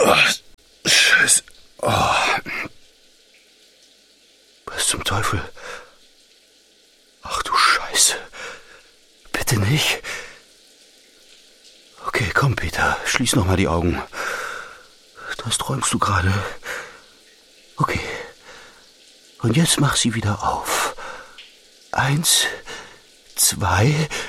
Scheiße. Oh. Was zum Teufel? Ach du Scheiße. Bitte nicht. Okay, komm, Peter. Schließ noch mal die Augen. Das träumst du gerade. Okay. Und jetzt mach sie wieder auf. 1, 2...